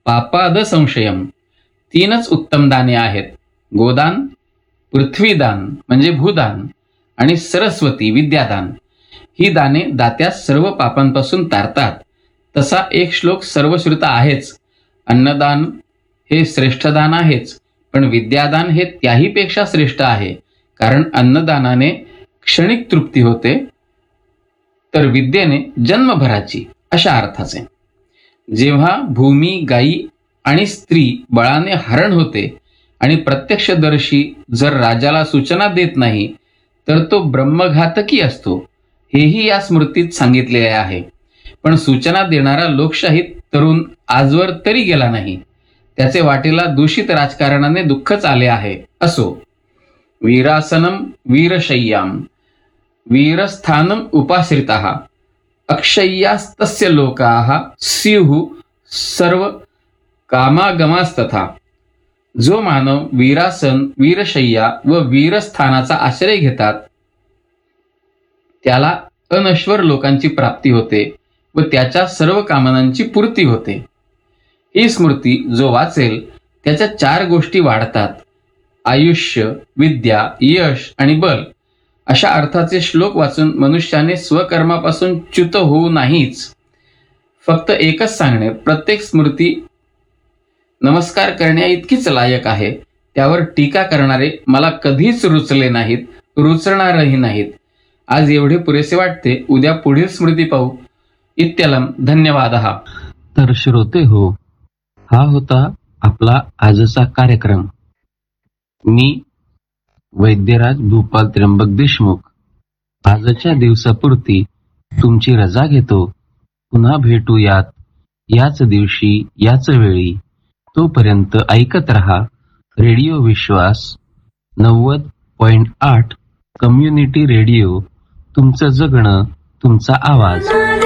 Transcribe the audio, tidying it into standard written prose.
पापाद संशयम. तीनच उत्तम दाने आहेत: गोदान, पृथ्वीदान म्हणजे भूदान आणि सरस्वती विद्यादान. ही दाने दात्यास सर्व पापांपासून तारतात. तसा एक श्लोक सर्वश्रुता आहेच. अन्नदान हे श्रेष्ठ दान आहेच, पण विद्यादान हे त्याही पेक्षा श्रेष्ठ आहे. कारण अन्नदानाने क्षणिक तृप्ती होते, तर विद्येने जन्मभराची, अशा अर्थाचे. जेव्हा भूमी, गायी आणि स्त्री बळाने हरण होते आणि प्रत्यक्षदर्शी जर राजाला सूचना देत नाही, तर तो ब्रह्मघातकी असतो, हेही या स्मृतीत सांगितलेले आहे. पण सूचना देणारा लोकशाहीत तरुण आजवर तरी गेला नाही. त्याचे वाटेला दूषित राजकारणाने दुःखच आले आहे. असो. वीरासनम वीरशय्याम वीरस्थानम उपाश्रिताः अक्षय्यास्तस्य लोकाः स्युः सर्व कामागमास्तथा. जो मानव वीरासन, वीरशय्या व वीरस्थानाचा आश्रय घेतात, त्याला अनश्वर लोकांची प्राप्ती होते व त्याच्या सर्व कामनांची पूर्ती होते. ही स्मृती जो वाचेल त्याच्या 4 गोष्टी वाढतात: आयुष्य, विद्या, यश आणि बल. अशा अर्थाचे श्लोक वाचून मनुष्याने स्वकर्मापासून च्युत होऊ नाहीच. फक्त एकच सांगणे: प्रत्येक स्मृती नमस्कार करण्या इतकीच लायक आहे. त्यावर टीका करणारे मला कधीच रुचले नाहीत, रुचणारही नाहीत. आज एवढे पुरेसे वाटते. उद्या पुढील स्मृती पाहू. इत्यलम. धन्यवादः. तर श्रोते हो, हा होता आपला आजचा कार्यक्रम. मी वैद्यराज भूपाल त्र्यंबक देशमुख आजच्या दिवसापुरती तुमची रजा घेतो. पुन्हा भेटूयात याच दिवशी, याच वेळी. तोपर्यंत ऐकत रहा रेडिओ विश्वास 90.8 कम्युनिटी रेडिओ. तुमचं जगणं, तुमचा आवाज.